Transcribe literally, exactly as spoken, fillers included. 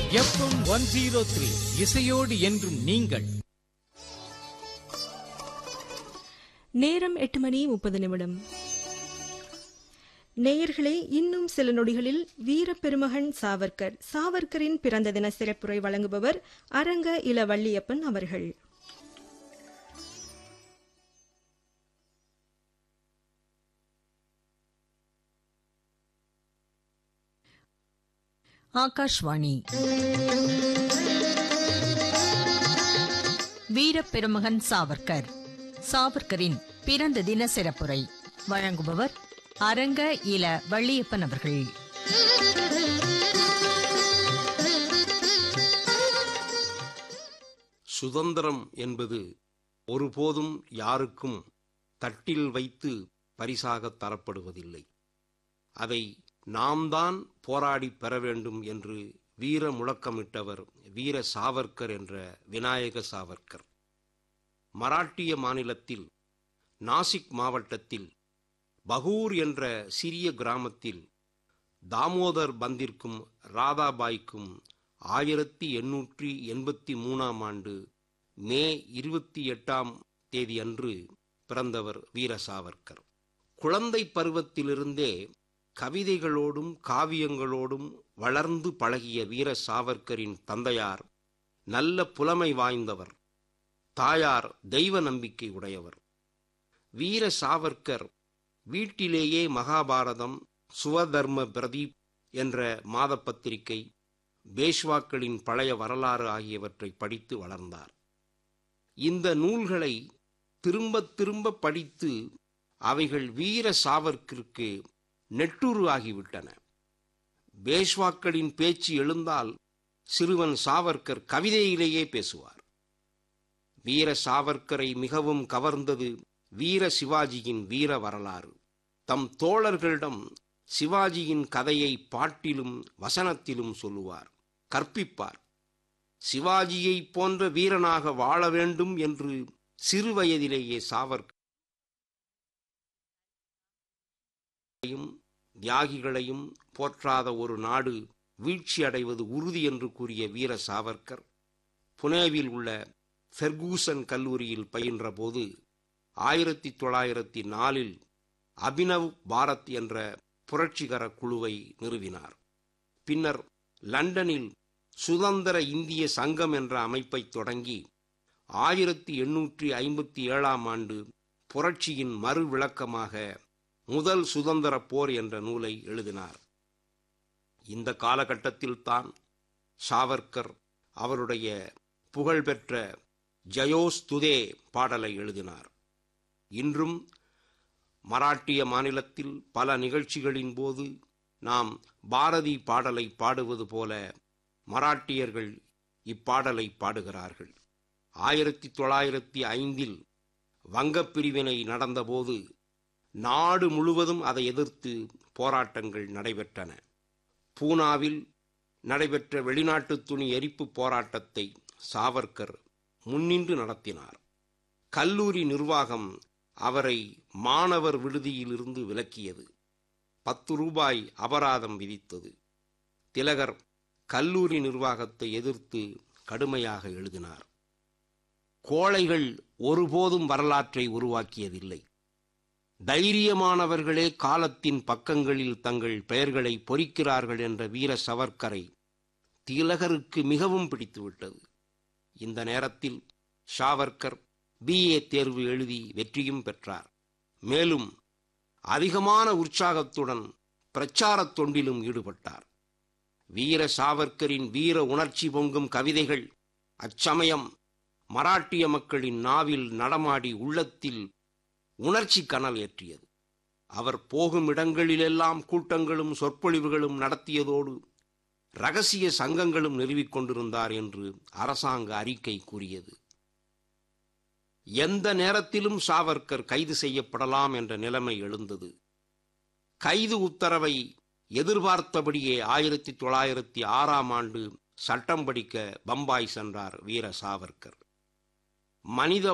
FM one zero three இசையோடு என்றும் நீங்கள். நேரம் எட்டு மணி முப்பது நிமிடம். நேயர்களே, இன்னும் சில நொடிகளில் வீரப்பெருமகன் சாவர்கர் சாவர்கரின் பிறந்த தின சிறப்புரை வழங்குபவர் அரங்க இல வள்ளியப்பன் அவர்கள். ஆகாஷ்வாணி. வீரப்பெருமகன் சாவர்கர் சாவர்கரின் பிறந்த தின சிறப்புரை வழங்குபவர் அரங்க இல வள்ளியப்பன் அவர்கள். சுதந்திரம் என்பது ஒருபோதும் யாருக்கும் தட்டில் வைத்து பரிசாக தரப்படுவதில்லை. அதை நாம் தான் போராடி பெற வேண்டும் என்று வீர முழக்கமிட்டவர் வீர சாவர்கர் என்ற விநாயக சாவர்கர். மராட்டிய மாநிலத்தில் நாசிக் மாவட்டத்தில் பகூர் என்ற சிறிய கிராமத்தில் தாமோதர் பந்திற்கும் ராதாபாய்க்கும் ஆயிரத்தி எண்ணூற்றி எண்பத்தி மூணாம் ஆண்டு மே இருபத்தி எட்டாம் தேதி அன்று பிறந்தவர் வீர சாவர்கர். குழந்தை பருவத்திலிருந்தே கவிதைகளோடும் காவியங்களோடும் வளர்ந்து பழகிய வீர சாவர்கரின் தந்தையார் நல்ல புலமை வாய்ந்தவர், தாயார் தெய்வ நம்பிக்கை உடையவர். வீர சாவர்கர் வீட்டிலேயே மகாபாரதம், சுவதர்ம பிரதீப் என்ற மாத பத்திரிகை, பேஷ்வாக்களின் பழைய வரலாறு ஆகியவற்றை படித்து வளர்ந்தார். இந்த நூல்களை திரும்ப திரும்ப படித்து அவைகள் வீர சாவர்கருக்கு நெட்டுரு ஆகிவிட்டன. பேஷ்வாக்களின் பேச்சு எழுந்தால் சிறுவன் சாவர்கர் கவிதையிலேயே பேசுவார். வீர சாவர்கரை மிகவும் கவர்ந்தது வீர சிவாஜியின் வீர வரலாறு. தம் தோழர்களிடம் சிவாஜியின் கதையை பாட்டிலும் வசனத்திலும் சொல்லுவார், கற்பிப்பார். சிவாஜியை போன்ற வீரனாக வாழ வேண்டும் என்று சிறு வயதிலேயே சாவர்கர் தியாகிகளையும் போற்றாத ஒரு நாடு வீழ்ச்சி அடைவது உறுதி என்று கூறிய வீர சாவர்கர் புனேவில் உள்ள ஃபெர்கூசன் கல்லூரியில் பயின்ற போது ஆயிரத்தி தொள்ளாயிரத்தி நாலில் அபினவ் பாரத் என்ற புரட்சிகர குழுவை நிறுவினார். பின்னர் லண்டனில் சுதந்திர இந்திய சங்கம் என்ற அமைப்பை தொடங்கி ஆயிரத்தி எண்ணூற்றி ஐம்பத்தி ஏழாம் ஆண்டு புரட்சியின் மறு விளக்கமாக முதல் சுதந்திர போர் என்ற நூலை எழுதினார். இந்த காலகட்டத்தில்தான் சாவர்கர் அவருடைய புகழ்பெற்ற ஜயோஸ்துதே பாடலை எழுதினார். இன்றும் மராட்டிய மாநிலத்தில் பல நிகழ்ச்சிகளின் போது நாம் பாரதி பாடலை பாடுவது போல மராட்டியர்கள் இப்பாடலை பாடுகிறார்கள். ஆயிரத்தி தொள்ளாயிரத்தி ஐந்தில் வங்கப் பிரிவினை நடந்தபோது நாடு முழுவதும் அதை எதிர்த்து போராட்டங்கள் நடைபெற்றன. பூனாவில் நடைபெற்ற வெளிநாட்டு துணி எரிப்பு போராட்டத்தை சாவர்கர் முன்னின்று நடத்தினார். கல்லூரி நிர்வாகம் அவரை மாணவர் விடுதியிலிருந்து விலக்கியது. பத்து ரூபாய் அபராதம் விதித்தது. திலகர் கல்லூரி நிர்வாகத்தை எதிர்த்து கடுமையாக எழுதினார். கோழைகள் ஒருபோதும் வரலாற்றை உருவாக்கியதில்லை. தைரியமானவர்களே காலத்தின் பக்கங்களில் தங்கள் பெயர்களை பொறிக்கிறார்கள் என்ற வீர சாவர்கரை திலகருக்கு மிகவும் பிடித்துவிட்டது. இந்த நேரத்தில் சாவர்கர் பிஏ தேர்வு எழுதி வெற்றியும் பெற்றார். மேலும் அதிகமான உற்சாகத்துடன் பிரச்சாரத் தொண்டிலும் ஈடுபட்டார். வீர சாவர்கரின் வீர உணர்ச்சி பொங்கும் கவிதைகள் அச்சமயம் மராட்டிய மக்களின் நாவில் நடமாடி உள்ளத்தில் உணர்ச்சி கனல் ஏற்றியது. அவர் போகும் இடங்களிலெல்லாம் கூட்டங்களும் சொற்பொழிவுகளும் நடத்தியதோடு இரகசிய சங்கங்களும் நிறுவிக் கொண்டிருந்தார் என்று அரசாங்க அறிக்கை கூறியது. எந்த நேரத்திலும் சாவர்கர் கைது செய்யப்படலாம் என்ற நிலைமை எழுந்தது. கைது உத்தரவை எதிர்பார்த்தபடியே ஆயிரத்தி தொள்ளாயிரத்தி ஆறாம் ஆண்டு சட்டம் படிக்க பம்பாய் சென்றார் வீர சாவர்கர். மனித